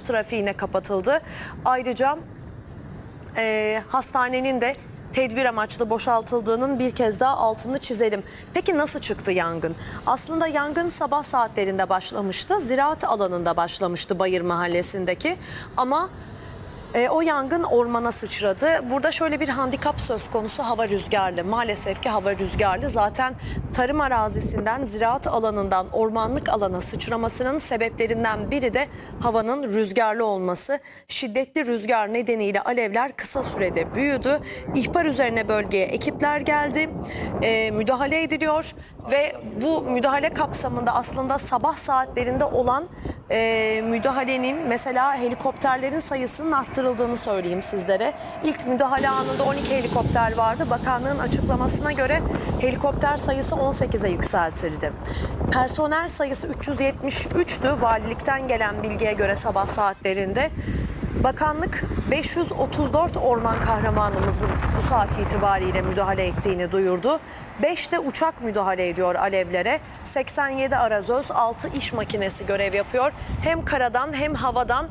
trafiğine kapatıldı. Ayrıca hastanenin de tedbir amaçlı boşaltıldığının bir kez daha altını çizelim. Peki nasıl çıktı yangın? Aslında yangın sabah saatlerinde başlamıştı. Ziraat alanında başlamıştı Bayır Mahallesi'ndeki. Ama o yangın ormana sıçradı. Burada şöyle bir handikap söz konusu: hava rüzgarlı. Maalesef ki hava rüzgarlı. Zaten tarım arazisinden, ziraat alanından ormanlık alana sıçramasının sebeplerinden biri de havanın rüzgarlı olması. Şiddetli rüzgar nedeniyle alevler kısa sürede büyüdü. İhbar üzerine bölgeye ekipler geldi. Müdahale ediliyor ve bu müdahale kapsamında aslında sabah saatlerinde olan müdahalenin, mesela helikopterlerin sayısının arttırıldığını söyleyeyim sizlere. İlk müdahale anında 12 helikopter vardı. Bakanlığın açıklamasına göre helikopter sayısı 18'e yükseltildi. Personel sayısı 373'tü valilikten gelen bilgiye göre sabah saatlerinde. Bakanlık 534 orman kahramanımızın bu saat itibariyle müdahale ettiğini duyurdu. 5 de uçak müdahale ediyor alevlere. 87 arazöz, 6 iş makinesi görev yapıyor. Hem karadan hem havadan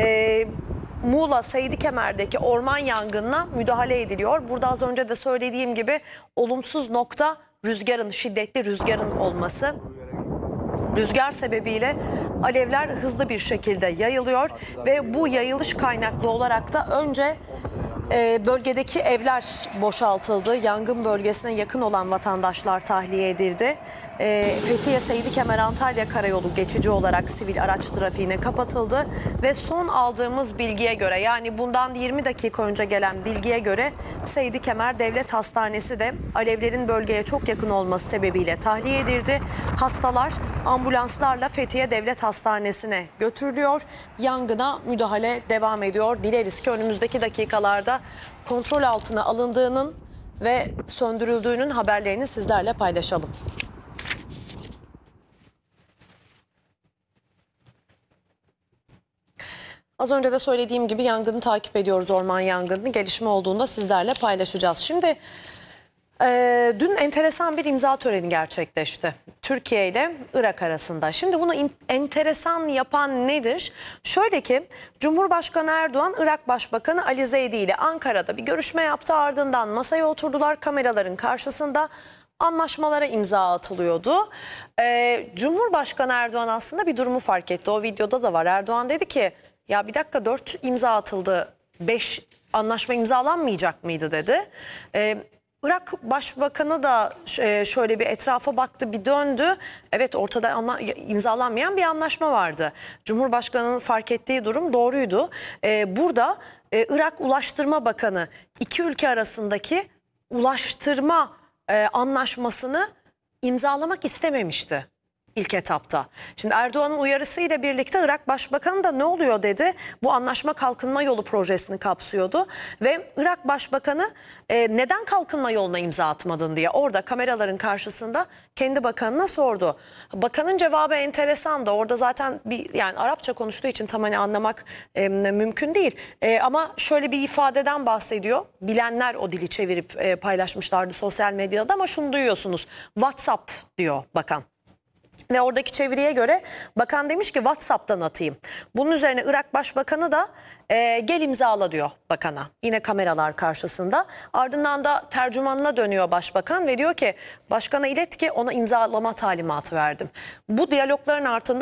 Muğla Seydikemer'deki orman yangınına müdahale ediliyor. Burada az önce de söylediğim gibi olumsuz nokta rüzgarın, şiddetli rüzgarın olması. Rüzgar sebebiyle alevler hızlı bir şekilde yayılıyor ve bu yayılış kaynaklı olarak da önce bölgedeki evler boşaltıldı. Yangın bölgesine yakın olan vatandaşlar tahliye edildi. Fethiye Seydikemer Antalya Karayolu geçici olarak sivil araç trafiğine kapatıldı ve son aldığımız bilgiye göre, yani bundan 20 dakika önce gelen bilgiye göre, Seydikemer Devlet Hastanesi de alevlerin bölgeye çok yakın olması sebebiyle tahliye edildi. Hastalar ambulanslarla Fethiye Devlet Hastanesi'ne götürülüyor. Yangına müdahale devam ediyor. Dileriz ki önümüzdeki dakikalarda kontrol altına alındığının ve söndürüldüğünün haberlerini sizlerle paylaşalım. Az önce de söylediğim gibi yangını takip ediyoruz, orman yangını. Gelişme olduğunda sizlerle paylaşacağız. Şimdi dün enteresan bir imza töreni gerçekleşti Türkiye ile Irak arasında. Şimdi bunu enteresan yapan nedir? Şöyle ki, Cumhurbaşkanı Erdoğan, Irak Başbakanı Ali Zeydi ile Ankara'da bir görüşme yaptı. Ardından masaya oturdular, kameraların karşısında anlaşmalara imza atılıyordu. Cumhurbaşkanı Erdoğan aslında bir durumu fark etti. O videoda da var. Erdoğan dedi ki, ya bir dakika, 4 imza atıldı, 5 anlaşma imzalanmayacak mıydı dedi. Irak Başbakanı da şöyle bir etrafa baktı, bir döndü. Evet, ortada imzalanmayan bir anlaşma vardı. Cumhurbaşkanının fark ettiği durum doğruydu. Burada Irak Ulaştırma Bakanı iki ülke arasındaki ulaştırma anlaşmasını imzalamak istememişti İlk etapta. Şimdi Erdoğan'ın uyarısıyla birlikte Irak Başbakanı da ne oluyor dedi. Bu anlaşma kalkınma yolu projesini kapsıyordu. Ve Irak Başbakanı neden kalkınma yoluna imza atmadın diye orada kameraların karşısında kendi bakanına sordu. Bakanın cevabı enteresandı. Orada zaten yani Arapça konuştuğu için tam anlamak mümkün değil. Ama şöyle bir ifadeden bahsediyor. Bilenler o dili çevirip paylaşmışlardı sosyal medyada, ama şunu duyuyorsunuz. WhatsApp diyor bakan. Ve oradaki çeviriye göre bakan demiş ki WhatsApp'tan atayım. Bunun üzerine Irak Başbakanı da gel imzala diyor bakana. Yine kameralar karşısında. Ardından da tercümanına dönüyor başbakan ve diyor ki başkana ilet ki ona imzalama talimatı verdim. Bu diyalogların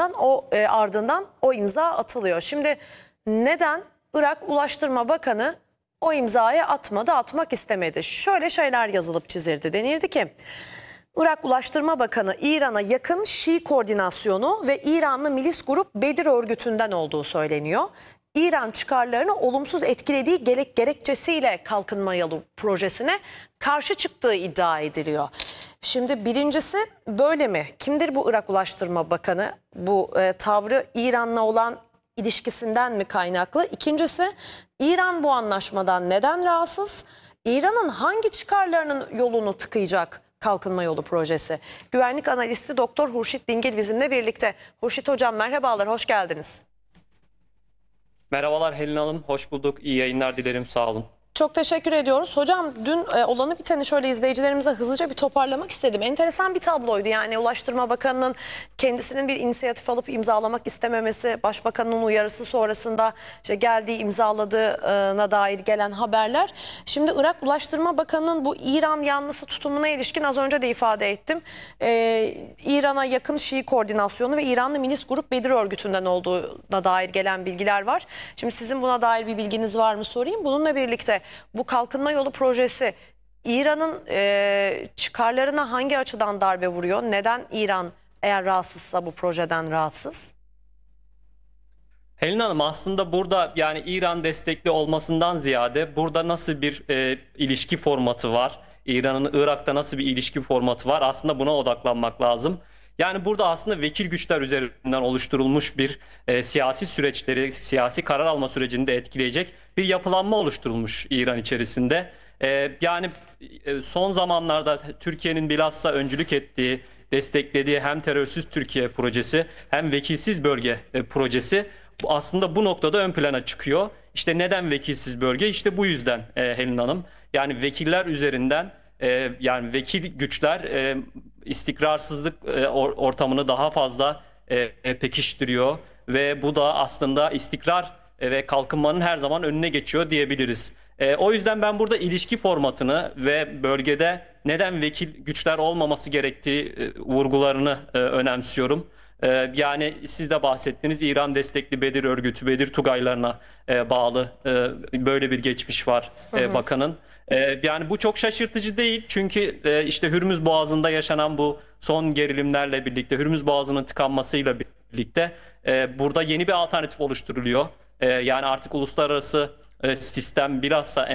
ardından o imza atılıyor. Şimdi neden Irak Ulaştırma Bakanı o imzayı atmak istemedi? Şöyle şeyler yazılıp çizildi. Denildi ki Irak Ulaştırma Bakanı İran'a yakın Şii koordinasyonu ve İranlı milis grup Bedir örgütünden olduğu söyleniyor. İran çıkarlarını olumsuz etkilediği gerekçesiyle kalkınma yolu projesine karşı çıktığı iddia ediliyor. Şimdi birincisi böyle mi? Kimdir bu Irak Ulaştırma Bakanı? Bu tavrı İran'la olan ilişkisinden mi kaynaklı? İkincisi, İran bu anlaşmadan neden rahatsız? İran'ın hangi çıkarlarının yolunu tıkayacak kalkınma yolu projesi? Güvenlik analisti Doktor Hurşit Dingil bizimle birlikte. Hurşit Hocam merhabalar, hoş geldiniz. Merhabalar Helin Hanım, hoş bulduk. İyi yayınlar dilerim, sağ olun. Çok teşekkür ediyoruz. Hocam dün olanı biteni şöyle izleyicilerimize hızlıca bir toparlamak istedim. Enteresan bir tabloydu. Yani Ulaştırma Bakanı'nın kendisinin bir inisiyatif alıp imzalamak istememesi, Başbakanın uyarısı sonrasında işte geldiği imzaladığına dair gelen haberler. Şimdi Irak Ulaştırma Bakanı'nın bu İran yanlısı tutumuna ilişkin az önce de ifade ettim. İran'a yakın Şii koordinasyonu ve İranlı milis grup Bedir örgütünden olduğuna dair gelen bilgiler var. Şimdi sizin buna dair bir bilginiz var mı sorayım. Bununla birlikte bu kalkınma yolu projesi İran'ın çıkarlarına hangi açıdan darbe vuruyor? Neden İran eğer rahatsızsa bu projeden rahatsız? Helin Hanım, aslında burada yani İran destekli olmasından ziyade burada nasıl bir ilişki formatı var? İran'ın Irak'ta nasıl bir ilişki formatı var? Aslında buna odaklanmak lazım. Yani burada aslında vekil güçler üzerinden oluşturulmuş bir siyasi süreçleri, siyasi karar alma sürecini de etkileyecek bir yapılanma oluşturulmuş İran içerisinde. Yani son zamanlarda Türkiye'nin bilhassa öncülük ettiği, desteklediği hem terörsüz Türkiye projesi hem vekilsiz bölge projesi aslında bu noktada ön plana çıkıyor. İşte neden vekilsiz bölge? İşte bu yüzden Helin Hanım. Yani vekiller üzerinden yani vekil güçler istikrarsızlık ortamını daha fazla pekiştiriyor ve bu da aslında istikrar ve kalkınmanın her zaman önüne geçiyor diyebiliriz. O yüzden ben burada ilişki formatını ve bölgede neden vekil güçler olmaması gerektiği vurgularını önemsiyorum. Yani siz de bahsettiniz, İran destekli Bedir örgütü, Bedir Tugaylarına bağlı böyle bir geçmiş var bakanın. Yani bu çok şaşırtıcı değil çünkü işte Hürmüz Boğazı'nda yaşanan bu son gerilimlerle birlikte, Hürmüz Boğazı'nın tıkanmasıyla birlikte burada yeni bir alternatif oluşturuluyor. Yani artık uluslararası sistem bilhassa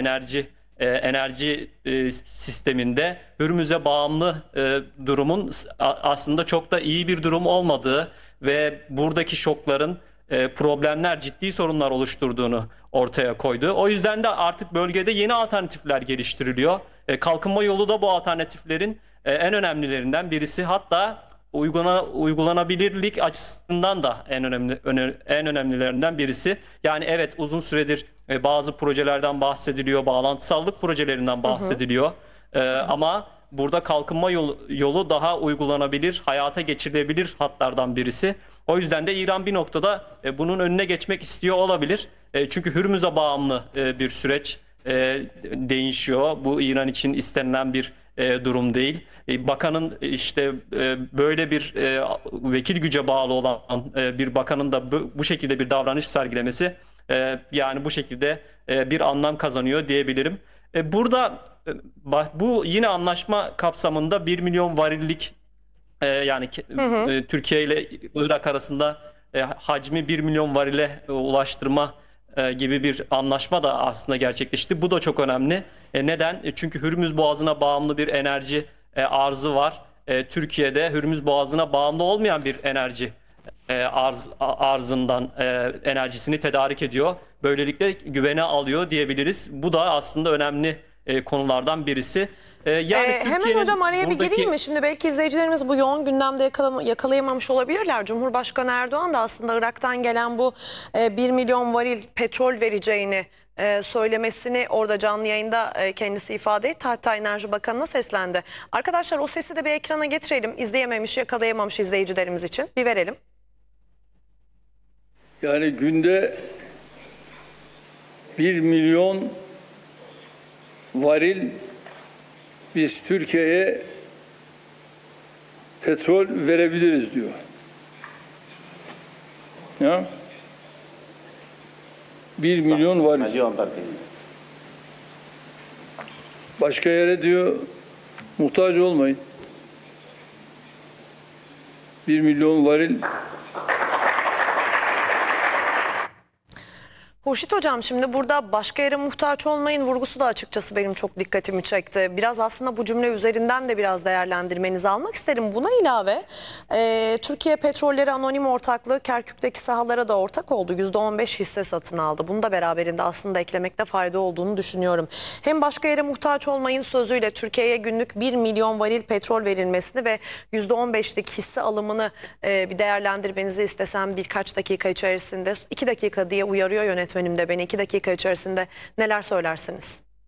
enerji sisteminde Hürmüz'e bağımlı durumun aslında çok da iyi bir durum olmadığı ve buradaki şokların problemler, ciddi sorunlar oluşturduğunu ortaya koydu. O yüzden de artık bölgede yeni alternatifler geliştiriliyor. Kalkınma yolu da bu alternatiflerin en önemlilerinden birisi. Hatta uygulanabilirlik açısından da en önemlilerinden birisi. Yani evet, uzun süredir bazı projelerden bahsediliyor, bağlantısallık projelerinden bahsediliyor. Ama burada kalkınma yolu daha uygulanabilir, hayata geçirilebilir hatlardan birisi. O yüzden de İran bir noktada bunun önüne geçmek istiyor olabilir. Çünkü Hürmüz'e bağımlı bir süreç değişiyor. Bu İran için istenilen bir durum değil. Bakanın işte böyle bir vekil güce bağlı olan bir bakanın da bu şekilde bir davranış sergilemesi yani bu şekilde bir anlam kazanıyor diyebilirim. Burada bu yine anlaşma kapsamında 1 milyon varillik yani Türkiye ile Irak arasında hacmi 1 milyon varile ulaştırma gibi bir anlaşma da aslında gerçekleşti. Bu da çok önemli. Neden? Çünkü Hürmüz Boğazı'na bağımlı bir enerji arzı var. Türkiye'de Hürmüz Boğazı'na bağımlı olmayan bir enerji arzından enerjisini tedarik ediyor. Böylelikle güvene alıyor diyebiliriz. Bu da aslında önemli konulardan birisi. Yani Hemen hocam araya bir gireyim mi? Şimdi belki izleyicilerimiz bu yoğun gündemde yakalayamamış olabilirler. Cumhurbaşkanı Erdoğan da aslında Irak'tan gelen bu 1 milyon varil petrol vereceğini söylemesini orada canlı yayında kendisi ifade etti. Hatta Enerji Bakanı'na seslendi. Arkadaşlar o sesi de bir ekrana getirelim. İzleyememiş, yakalayamamış izleyicilerimiz için. Bir verelim. Yani günde 1 milyon varil biz Türkiye'ye petrol verebiliriz diyor. Ya? 1 milyon varil. Başka yere diyor muhtaç olmayın. 1 milyon varil. Hurşit Hocam, şimdi burada başka yere muhtaç olmayın vurgusu da açıkçası benim çok dikkatimi çekti. Biraz aslında bu cümle üzerinden de biraz değerlendirmenizi almak isterim. Buna ilave Türkiye Petrolleri Anonim Ortaklığı Kerkük'teki sahalara da ortak oldu. %15 hisse satın aldı. Bunu da beraberinde aslında eklemekte fayda olduğunu düşünüyorum. Hem başka yere muhtaç olmayın sözüyle Türkiye'ye günlük 1 milyon varil petrol verilmesini ve %15'lik hisse alımını bir değerlendirmenizi istesem birkaç dakika içerisinde, 2 dakika diye uyarıyor yönetmenim de beni, 2 dakika içerisinde neler söylersiniz?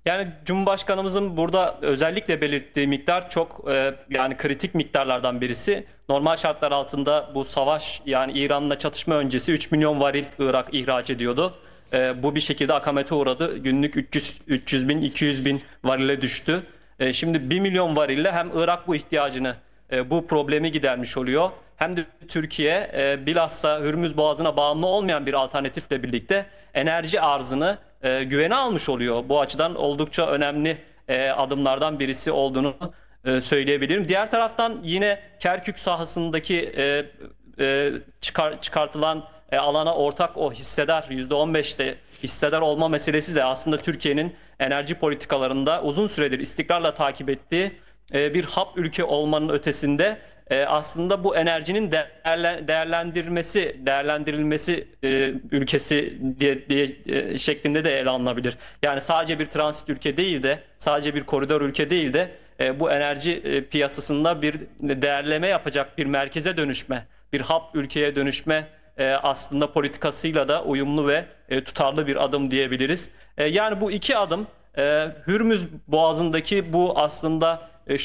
Yani Cumhurbaşkanımızın burada özellikle belirttiği miktar çok yani kritik miktarlardan birisi. Normal şartlar altında bu savaş, yani İran'la çatışma öncesi 3 milyon varil Irak ihraç ediyordu. Bu bir şekilde akamete uğradı. Günlük 300 bin, 200 bin varile düştü. Şimdi 1 milyon varille hem Irak bu ihtiyacını, bu problemi gidermiş oluyor. Hem de Türkiye bilhassa Hürmüz Boğazı'na bağımlı olmayan bir alternatifle birlikte enerji arzını güvene almış oluyor. Bu açıdan oldukça önemli adımlardan birisi olduğunu söyleyebilirim. Diğer taraftan yine Kerkük sahasındaki çıkartılan alana ortak o hissedar, %15'te hissedar olma meselesi de aslında Türkiye'nin enerji politikalarında uzun süredir istikrarla takip ettiği bir hap ülke olmanın ötesinde aslında bu enerjinin değerlendirilmesi ülkesi diye şeklinde de ele alınabilir. Yani sadece bir transit ülke değil de, sadece bir koridor ülke değil de bu enerji piyasasında bir değerleme yapacak bir merkeze dönüşme, bir hap ülkeye dönüşme aslında politikasıyla da uyumlu ve tutarlı bir adım diyebiliriz. Yani bu iki adım Hürmüz Boğazı'ndaki bu aslında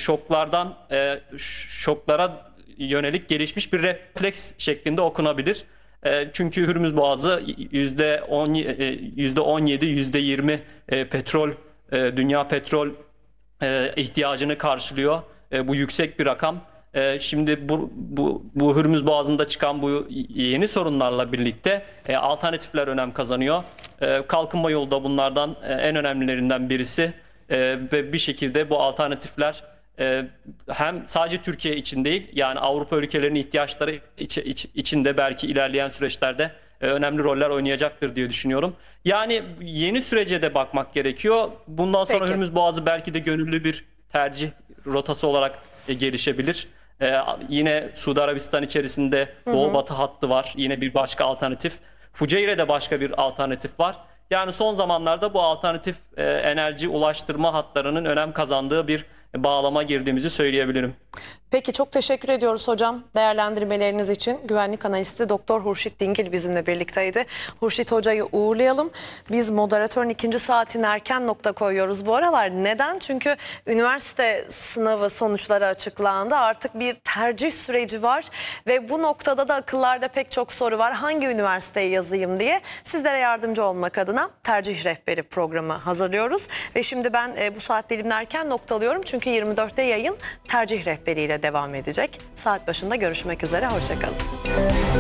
şoklara yönelik gelişmiş bir refleks şeklinde okunabilir. Çünkü Hürmüz Boğazı %17, %20 petrol, dünya petrol ihtiyacını karşılıyor. Bu yüksek bir rakam. Şimdi bu Hürmüz Boğazı'nda çıkan bu yeni sorunlarla birlikte alternatifler önem kazanıyor. Kalkınma yolu da bunlardan en önemlilerinden birisi. Ve bir şekilde bu alternatifler hem sadece Türkiye için değil, yani Avrupa ülkelerinin ihtiyaçları için de belki ilerleyen süreçlerde önemli roller oynayacaktır diye düşünüyorum. Yani yeni sürece de bakmak gerekiyor. Bundan sonra Peki. Hürmüz Boğazı belki de gönüllü bir tercih rotası olarak gelişebilir. Yine Suudi Arabistan içerisinde Doğu Batı hattı var. Yine bir başka alternatif. Fuceyre'de başka bir alternatif var. Yani son zamanlarda bu alternatif enerji ulaştırma hatlarının önem kazandığı bir bağlama girdiğimizi söyleyebilirim. Peki, çok teşekkür ediyoruz hocam değerlendirmeleriniz için. Güvenlik analisti Doktor Hurşit Dingil bizimle birlikteydi. Hurşit hocayı uğurlayalım. Biz moderatörün ikinci saatine erken nokta koyuyoruz bu aralar. Neden? Çünkü üniversite sınavı sonuçları açıklandı. Artık bir tercih süreci var ve bu noktada da akıllarda pek çok soru var. Hangi üniversiteye yazayım diye sizlere yardımcı olmak adına tercih rehberi programı hazırlıyoruz. Ve şimdi ben bu saat dilimini erken noktalıyorum. Çünkü 24'te yayın tercih rehberiyle devam edecek. Saat başında görüşmek üzere. Hoşça kalın.